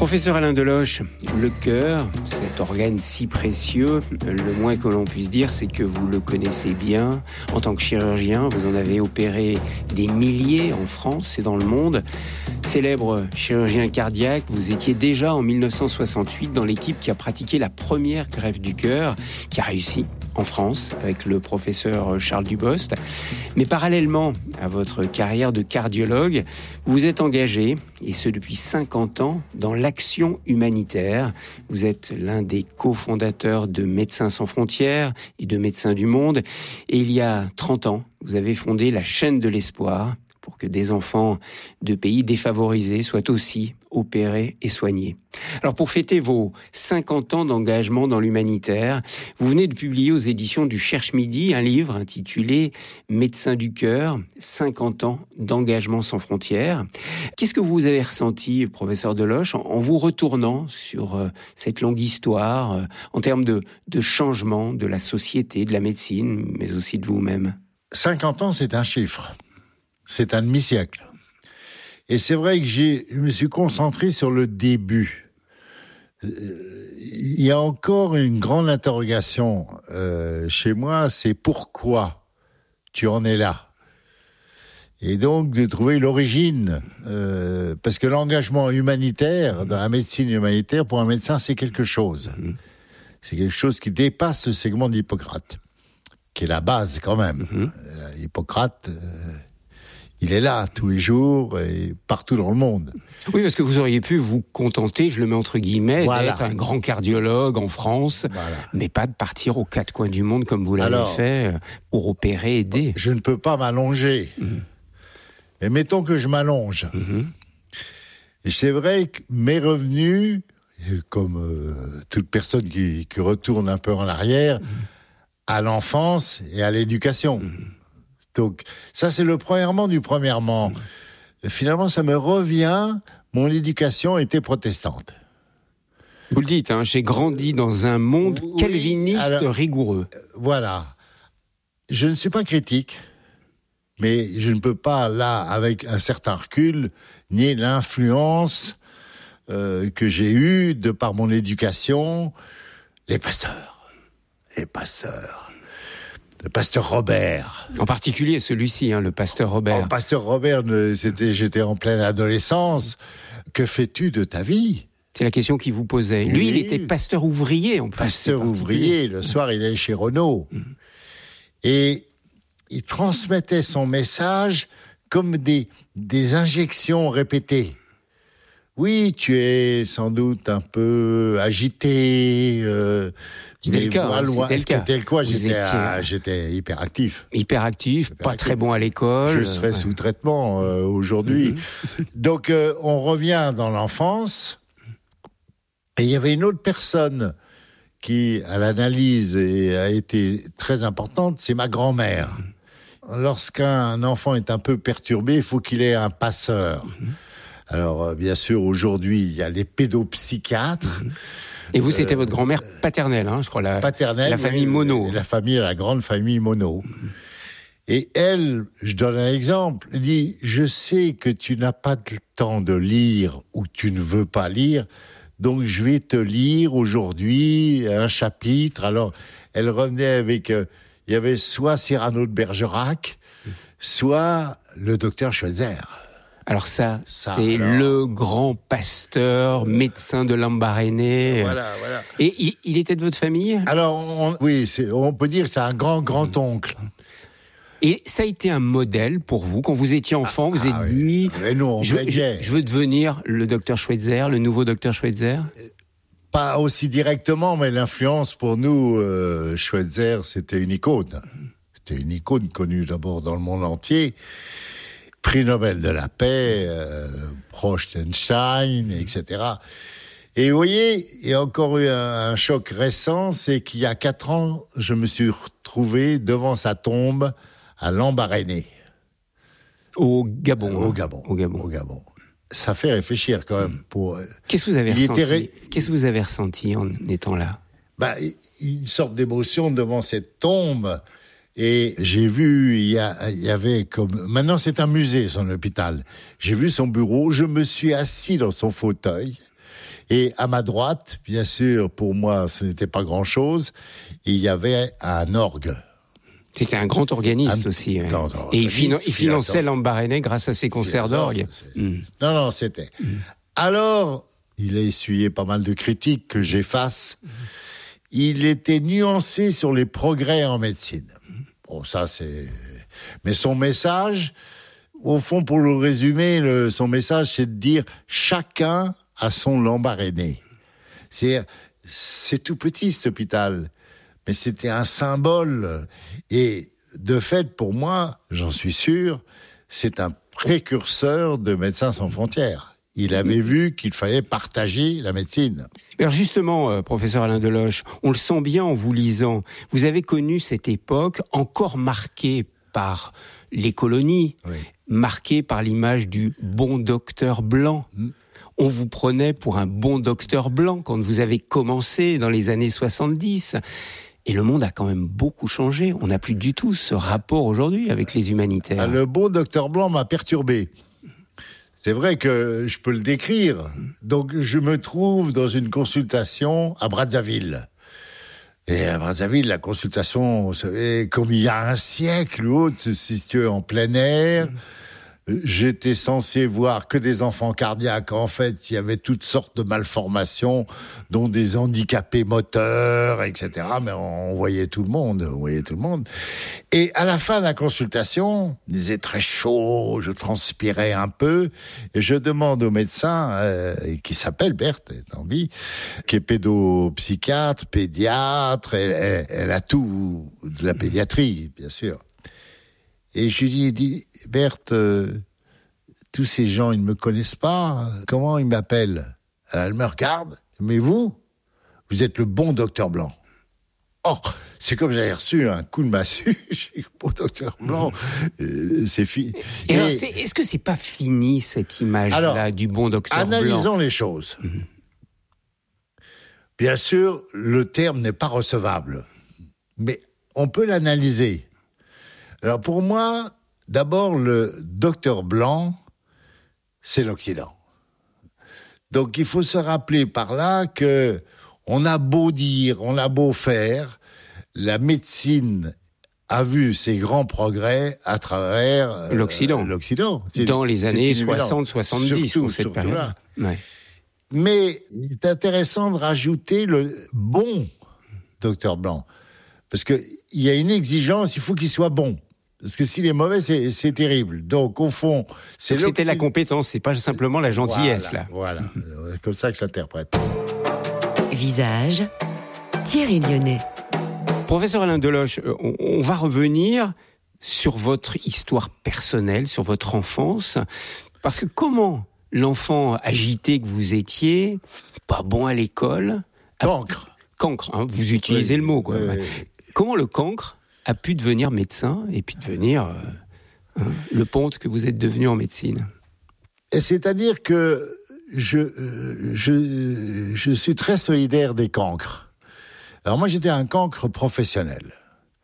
Professeur Alain Deloche, le cœur, cet organe si précieux, le moins que l'on puisse dire, c'est que vous le connaissez bien. En tant que chirurgien, vous en avez opéré des milliers en France et dans le monde. Célèbre chirurgien cardiaque, vous étiez déjà en 1968 dans l'équipe qui a pratiqué la première greffe du cœur, qui a réussi en France avec le professeur Charles Dubost. Mais parallèlement à votre carrière de cardiologue, vous vous êtes engagé, et ce depuis 50 ans, dans l'action humanitaire. Vous êtes l'un des cofondateurs de Médecins sans frontières et de Médecins du monde. Et il y a 30 ans, vous avez fondé la chaîne de l'espoir pour que des enfants de pays défavorisés soient aussi opérés et soignés. Alors pour fêter vos 50 ans d'engagement dans l'humanitaire, vous venez de publier aux éditions du Cherche Midi un livre intitulé « Médecins du cœur, 50 ans d'engagement sans frontières ». Qu'est-ce que vous avez ressenti, professeur Deloche, en vous retournant sur cette longue histoire, en termes de changement de la société, de la médecine, mais aussi de vous-même ? 50 ans, c'est un chiffre. C'est un demi-siècle. Et c'est vrai que je me suis concentré sur le début. Il y a encore une grande interrogation chez moi, c'est pourquoi tu en es là ? Et donc de trouver l'origine, parce que l'engagement humanitaire, dans la médecine humanitaire, pour un médecin, c'est quelque chose. C'est quelque chose qui dépasse ce segment d'Hippocrate, qui est la base quand même. Hippocrate... il est là tous les jours et partout dans le monde. Oui, parce que vous auriez pu vous contenter, je le mets entre guillemets, d'être un grand cardiologue en France, mais pas de partir aux quatre coins du monde comme vous l'avez fait pour opérer, aider. Je ne peux pas m'allonger. Mais mettons que je m'allonge. Et c'est vrai que mes revenus, comme toute personne qui retourne un peu en arrière, à l'enfance et à l'éducation. Donc, ça, c'est le premièrement du premièrement. Finalement, ça me revient, mon éducation était protestante. Vous le dites, j'ai grandi dans un monde calviniste rigoureux. Voilà. Je ne suis pas critique, mais je ne peux pas, là, avec un certain recul, nier l'influence que j'ai eue de par mon éducation, les pasteurs. Le pasteur Robert. En particulier celui-ci, le pasteur Robert. Le pasteur Robert, j'étais en pleine adolescence. Que fais-tu de ta vie ? C'est la question qu'il vous posait. Lui, il était pasteur ouvrier en plus. Pasteur ouvrier, le soir, il allait chez Renault. Et il transmettait son message comme des injections répétées. Oui, tu es sans doute un peu agité. C'était le cas. J'étais hyperactif. Hyperactif, pas très bon à l'école. Je serais sous traitement aujourd'hui. Donc, on revient dans l'enfance. Et il y avait une autre personne qui, à l'analyse, a été très importante, c'est ma grand-mère. Lorsqu'un enfant est un peu perturbé, il faut qu'il ait un passeur. Alors, bien sûr, aujourd'hui, il y a les pédopsychiatres. Et vous, c'était votre grand-mère paternelle, je crois, paternelle, la famille Monod. La grande famille Monod. Et elle, je donne un exemple, elle dit, je sais que tu n'as pas le temps de lire ou tu ne veux pas lire, donc je vais te lire aujourd'hui un chapitre. Alors, elle revenait avec, il y avait soit Cyrano de Bergerac, soit le docteur Schweitzer. Alors c'est le grand pasteur, médecin de Lambaréné. Voilà. Et il était de votre famille ? Alors, on peut dire que c'est un grand-oncle. Et ça a été un modèle pour vous, quand vous étiez enfant, vous êtes dit, je veux devenir le docteur Schweitzer, le nouveau docteur Schweitzer ? Pas aussi directement, mais l'influence pour nous, Schweitzer, c'était une icône. C'était une icône connue d'abord dans le monde entier. Prix Nobel de la paix, Rothstein, etc. Et vous voyez, il y a encore eu un choc récent, c'est qu'il y a 4 ans, je me suis retrouvé devant sa tombe à Lambaréné. Au Gabon. Au Gabon. Ça fait réfléchir quand même. Qu'est-ce que vous avez ressenti ? Qu'est-ce que vous avez ressenti en étant là ? Une sorte d'émotion devant cette tombe. Et j'ai vu, il y avait comme... Maintenant, c'est un musée, son hôpital. J'ai vu son bureau, je me suis assis dans son fauteuil. Et à ma droite, bien sûr, pour moi, ce n'était pas grand-chose, il y avait un orgue. C'était un grand organiste aussi. Non, et il finançait Lambaréné grâce à ses concerts d'orgue. Non, c'était. Alors, il a essuyé pas mal de critiques que j'efface. Il était nuancé sur les progrès en médecine. Bon, ça c'est... Mais son message, au fond, pour le résumer, son message, c'est de dire chacun a son Lambaréné. C'est tout petit cet hôpital, mais c'était un symbole. Et de fait, pour moi, j'en suis sûr, c'est un précurseur de Médecins sans frontières. Il avait vu qu'il fallait partager la médecine. Alors justement, professeur Alain Deloche, on le sent bien en vous lisant. Vous avez connu cette époque encore marquée par les colonies, marquée par l'image du bon docteur blanc. On vous prenait pour un bon docteur blanc quand vous avez commencé dans les années 70. Et le monde a quand même beaucoup changé. On n'a plus du tout ce rapport aujourd'hui avec les humanitaires. Le bon docteur blanc m'a perturbé. C'est vrai que je peux le décrire. Donc je me trouve dans une consultation à Brazzaville. Et à Brazzaville, la consultation, vous savez, comme il y a un siècle ou autre, se situait en plein air. J'étais censé voir que des enfants cardiaques. En fait, il y avait toutes sortes de malformations, dont des handicapés moteurs, etc. Mais on voyait tout le monde, Et à la fin de la consultation, il faisait très chaud, je transpirais un peu, et je demande au médecin, qui s'appelle Berthe, est en vie, qui est pédopsychiatre, pédiatre, elle a tout de la pédiatrie, bien sûr. Et je lui ai dit, Berthe, tous ces gens, ils ne me connaissent pas. Comment ils m'appellent ? Elle me regarde. Mais vous êtes le bon docteur Blanc. Oh, c'est comme j'avais reçu un coup de massue. Je suis le bon docteur Blanc. C'est fini. Et alors, est-ce que c'est pas fini, cette image-là du bon docteur Blanc ? Analysons les choses. Bien sûr, le terme n'est pas recevable. Mais on peut l'analyser. Alors pour moi, d'abord, le docteur blanc, c'est l'Occident. Donc il faut se rappeler par là que on a beau dire, on a beau faire, la médecine a vu ses grands progrès à travers l'Occident. Dans les années 60-70, dans cette période. Ouais. Mais il est intéressant de rajouter le bon docteur blanc. Parce qu'il y a une exigence, il faut qu'il soit bon. Parce que s'il est mauvais, c'est terrible. Donc, au fond, c'était la compétence, c'est pas simplement la gentillesse, Voilà. C'est comme ça que je l'interprète. Visage, Thierry Lyonnais. Professeur Alain Deloche, on va revenir sur votre histoire personnelle, sur votre enfance. Parce que comment l'enfant agité que vous étiez, pas bon à l'école... Cancre, hein, vous utilisez le mot, quoi. Oui. Comment le cancre a pu devenir médecin et puis devenir le ponte que vous êtes devenu en médecine? Et c'est-à-dire que je suis très solidaire des cancres. Alors moi, j'étais un cancre professionnel.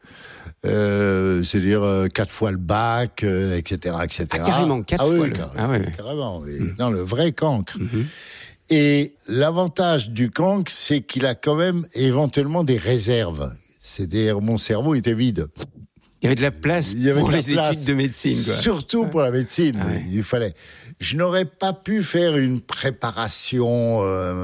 C'est-à-dire 4 fois le bac, etc. Ah, carrément, 4 fois carrément, oui. Non, le vrai cancre. Et l'avantage du cancre, c'est qu'il a quand même éventuellement des réserves. C'est-à-dire, mon cerveau était vide. Il y avait de la place pour les études de médecine, quoi. Surtout pour la médecine. Il fallait. Je n'aurais pas pu faire une préparation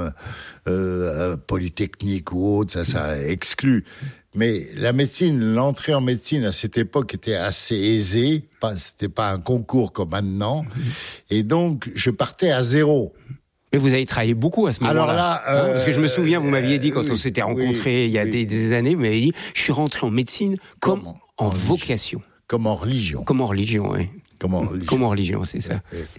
polytechnique ou autre, ça exclut. Mais la médecine, l'entrée en médecine à cette époque était assez aisée. C'était pas un concours comme maintenant. Et donc, je partais à zéro. Mais vous avez travaillé beaucoup à ce moment-là. Alors là, parce que je me souviens, vous m'aviez dit, quand on s'était rencontrés il y a des années, vous m'avez dit, je suis rentré en médecine comme en vocation. Comme en religion. Comme en religion, oui. Comme en religion, c'est ça.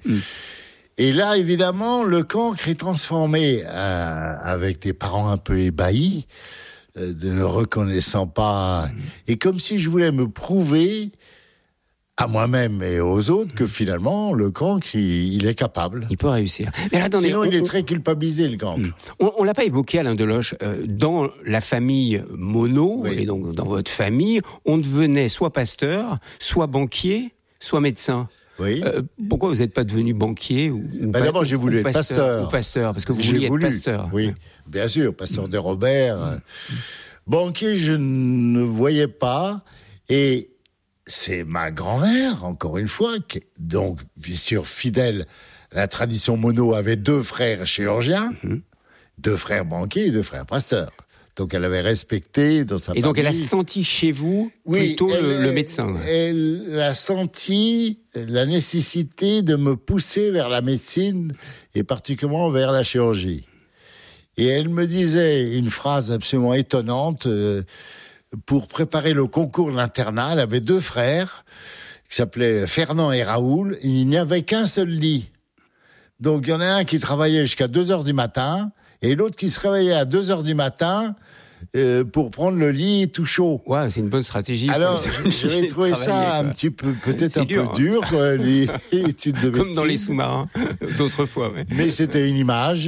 Et là, évidemment, le cancre est transformé avec des parents un peu ébahis, ne le reconnaissant pas. Et comme si je voulais me prouver à moi-même et aux autres que finalement, le cancre, il est capable. Il peut réussir. Mais là, attendez, sinon, il est très culpabilisé, le cancre. On l'a pas évoqué, Alain Deloche. Dans la famille Monod, et donc dans votre famille, on devenait soit pasteur, soit banquier, soit médecin. Oui. Pourquoi vous n'êtes pas devenu banquier ou d'abord, j'ai voulu être pasteur. Ou pasteur, parce que vous vouliez être pasteur. Oui, bien sûr, pasteur de Robert. Banquier, je ne voyais pas. Et c'est ma grand-mère, encore une fois, donc, bien sûr, fidèle à la tradition Monod, avait 2 frères chirurgiens, 2 frères banquiers et 2 frères pasteurs. Donc elle avait respecté dans sa famille. Et donc elle a senti chez vous plutôt le médecin. Elle a senti la nécessité de me pousser vers la médecine et particulièrement vers la chirurgie. Et elle me disait une phrase absolument étonnante. Pour préparer le concours de l'internat, elle avait 2 frères qui s'appelaient Fernand et Raoul. Et il n'y avait qu'un seul lit. Donc il y en a un qui travaillait jusqu'à 2h du matin et l'autre qui se réveillait à 2h du matin pour prendre le lit tout chaud. Ouais, c'est une bonne stratégie. Alors, j'avais trouvé ça un petit peu, peut-être un peu dur, quoi, les études de médecine. Comme dans les sous-marins d'autrefois. Ouais. Mais c'était une image.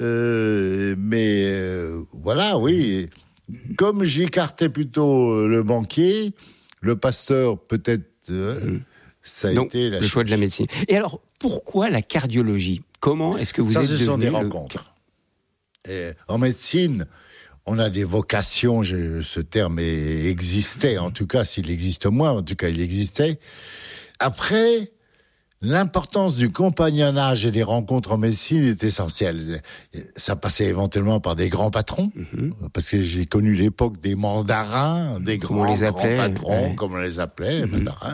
Voilà, oui. Comme j'écartais plutôt le banquier, le pasteur, peut-être, ça a été le choix de la médecine. Et alors, pourquoi la cardiologie ? Comment est-ce que vous êtes devenu... Ça, ce sont des rencontres. Et en médecine, on a des vocations, ce terme existait, en tout cas, s'il existe moins, en tout cas, il existait. Après, l'importance du compagnonnage et des rencontres en médecine est essentielle. Ça passait éventuellement par des grands patrons, parce que j'ai connu l'époque des mandarins, des grands patrons, comme on les appelait, mandarins.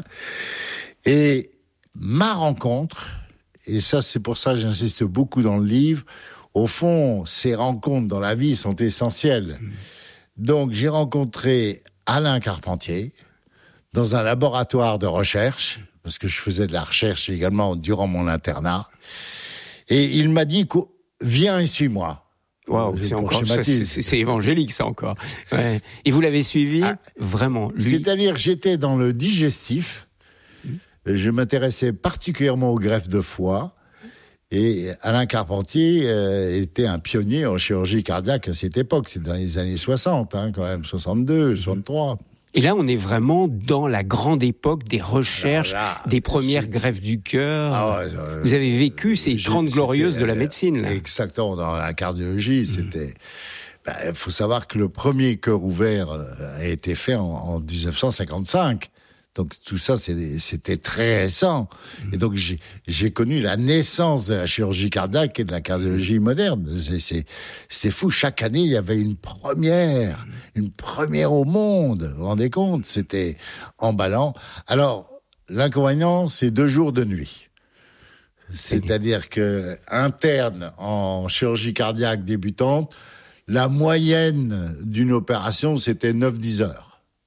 Et ma rencontre, et ça c'est pour ça que j'insiste beaucoup dans le livre, au fond, ces rencontres dans la vie sont essentielles. Donc j'ai rencontré Alain Carpentier dans un laboratoire de recherche, parce que je faisais de la recherche également durant mon internat. Et il m'a dit, viens et suis-moi. Waouh, c'est évangélique, ça encore. Ouais. Et vous l'avez suivi vraiment, lui. C'est-à-dire, j'étais dans le digestif. Je m'intéressais particulièrement aux greffes de foie. Et Alain Carpentier était un pionnier en chirurgie cardiaque à cette époque. C'est dans les années 60, quand même, 62, 63. Et là, on est vraiment dans la grande époque des recherches, des premières greffes du cœur. Vous avez vécu ces 30 glorieuses de la médecine, là. Exactement, dans la cardiologie, c'était... faut savoir que le premier cœur ouvert a été fait en 1955. Donc tout ça, c'était très récent. Et donc j'ai connu la naissance de la chirurgie cardiaque et de la cardiologie moderne. C'était fou. Chaque année, il y avait une première au monde. Vous vous rendez compte ? C'était emballant. Alors, l'inconvénient, c'est 2 jours de nuit. C'est-à-dire que interne en chirurgie cardiaque débutante, la moyenne d'une opération, c'était 9-10 heures.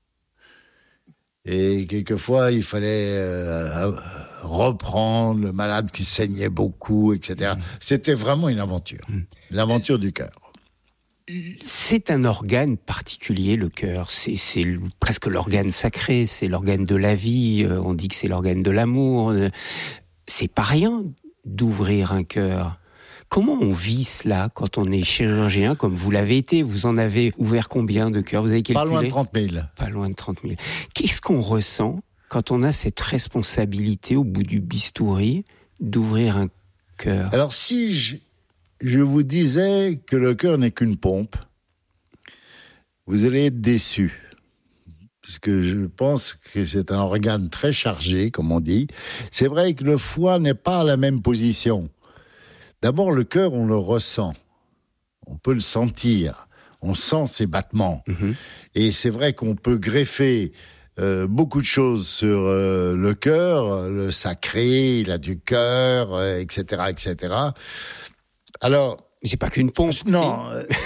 Et quelquefois, il fallait reprendre le malade qui saignait beaucoup, etc. C'était vraiment une aventure. L'aventure du cœur. C'est un organe particulier, le cœur. C'est presque l'organe sacré, c'est l'organe de la vie. On dit que c'est l'organe de l'amour. C'est pas rien d'ouvrir un cœur. Comment on vit cela quand on est chirurgien, comme vous l'avez été ? Vous en avez ouvert combien de cœurs ? Vous avez calculé ? Pas loin de 30 000. Pas loin de 30 000. Qu'est-ce qu'on ressent quand on a cette responsabilité au bout du bistouri d'ouvrir un cœur ? Alors si je vous disais que le cœur n'est qu'une pompe, vous allez être déçus. Puisque je pense que c'est un organe très chargé, comme on dit. C'est vrai que le foie n'est pas à la même position. D'abord, le cœur, on le ressent. On peut le sentir. On sent ses battements. Et c'est vrai qu'on peut greffer beaucoup de choses sur le cœur, le sacré, il a du cœur, etc., etc. Alors... C'est pas qu'une pompe. Non,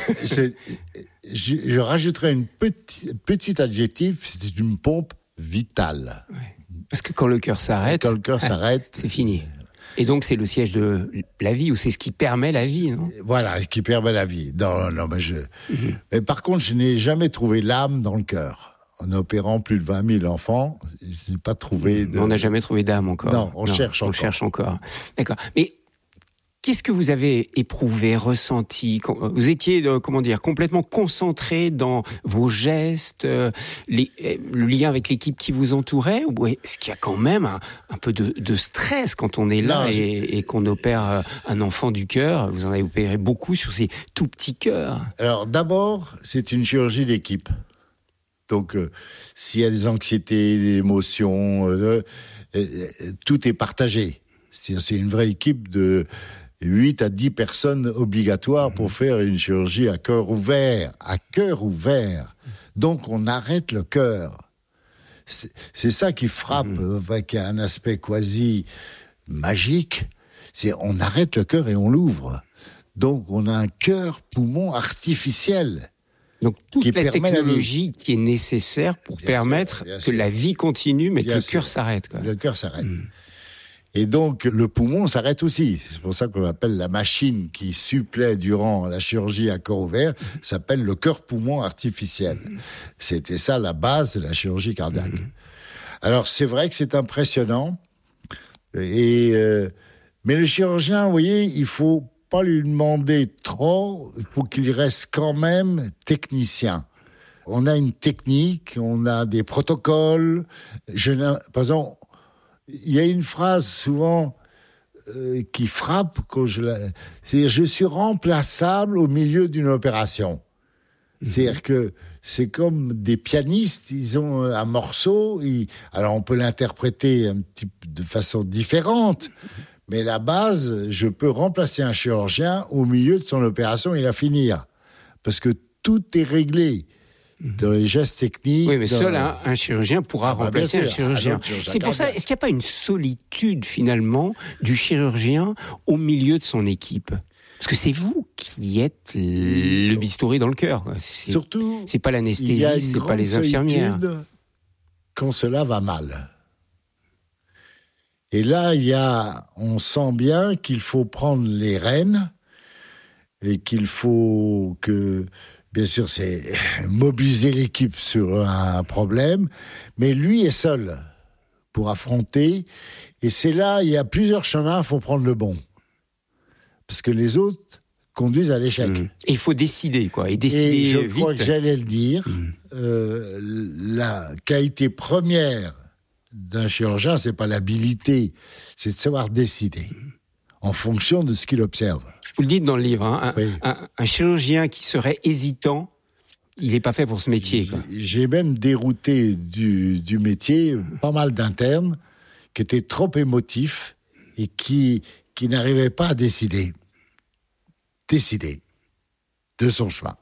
je rajouterais une petite adjectif, c'est une pompe vitale. Ouais. Parce que quand le cœur s'arrête... c'est fini. Et donc, c'est le siège de la vie, ou c'est ce qui permet la vie, non ? Voilà, qui permet la vie. Non, mais par contre, je n'ai jamais trouvé l'âme dans le cœur. En opérant plus de 20 000 enfants, je n'ai pas trouvé... On n'a jamais trouvé d'âme encore. Non, on cherche encore. On cherche encore. D'accord. Mais Qu'est-ce que vous avez éprouvé, ressenti? Vous étiez, complètement concentré dans vos gestes, le lien avec l'équipe qui vous entourait? Ou est-ce qu'il y a quand même un peu de stress quand on est là et qu'on opère un enfant du cœur? Vous en avez opéré beaucoup sur ces tout petits cœurs. Alors d'abord, c'est une chirurgie d'équipe. Donc, s'il y a des anxiétés, des émotions, tout est partagé. C'est une vraie équipe de 8 à 10 personnes obligatoires pour faire une chirurgie à cœur ouvert. À cœur ouvert. Donc, on arrête le cœur. C'est ça qui frappe, avec un aspect quasi magique. C'est on arrête le cœur et on l'ouvre. Donc, on a un cœur-poumon artificiel. Donc, toute la technologie qui est nécessaire pour permettre que la vie continue, mais que le cœur s'arrête. Le cœur s'arrête. Et donc, le poumon s'arrête aussi. C'est pour ça qu'on appelle la machine qui supplée durant la chirurgie à cœur ouvert, s'appelle le cœur-poumon artificiel. C'était ça la base de la chirurgie cardiaque. Alors, c'est vrai que c'est impressionnant. Mais le chirurgien, vous voyez, il faut pas lui demander trop, il faut qu'il reste quand même technicien. On a une technique, on a des protocoles. Par exemple, il y a une phrase souvent qui frappe quand c'est « je suis remplaçable au milieu d'une opération ». C'est-à-dire que c'est comme des pianistes, ils ont un morceau, alors on peut l'interpréter de façon différente, mais la base, je peux remplacer un chirurgien au milieu de son opération et la finir. Parce que tout est réglé dans les gestes techniques. Oui, mais seul un chirurgien pourra remplacer un chirurgien. C'est pour ça, est-ce qu'il n'y a pas une solitude, finalement, du chirurgien au milieu de son équipe ? Parce que c'est vous qui êtes le bistouri dans le cœur. Surtout, c'est pas l'anesthésie, c'est pas les infirmières. Quand cela va mal. Et là, on sent bien qu'il faut prendre les rênes et qu'il faut que, bien sûr, c'est mobiliser l'équipe sur un problème, mais lui est seul pour affronter. Et c'est là, il y a plusieurs chemins, il faut prendre le bon. Parce que les autres conduisent à l'échec. Et il faut décider, quoi. Et décider je vite. crois que j'allais le dire, la qualité première d'un chirurgien, c'est pas l'habilité, c'est de savoir décider en fonction de ce qu'il observe. Vous le dites dans le livre, hein, oui. un chirurgien qui serait hésitant, il n'est pas fait pour ce métier, quoi. J'ai même dérouté du métier pas mal d'internes qui étaient trop émotifs et qui n'arrivaient pas à décider de son choix.